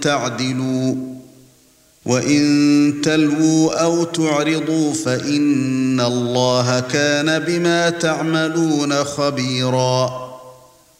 تعدلوا وَإِن تَلْوُوا أَوْ تُعْرِضُوا فَإِنَّ اللَّهَ كَانَ بِمَا تَعْمَلُونَ خَبِيرًا